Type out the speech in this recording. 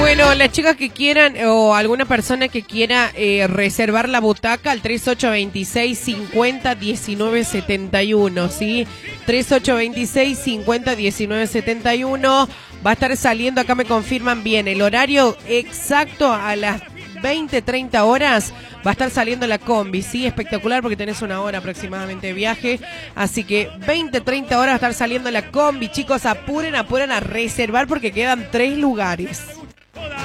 Bueno, las chicas que quieran o alguna persona que quiera reservar la butaca al 3826-50-1971, ¿sí? 3826-50-1971. Va a estar saliendo, acá me confirman bien, el horario exacto a las 20-30 horas va a estar saliendo la combi, ¿sí? Espectacular porque tenés una hora aproximadamente de viaje. Así que 20-30 horas va a estar saliendo la combi. Chicos, apuren a reservar porque quedan 3 lugares.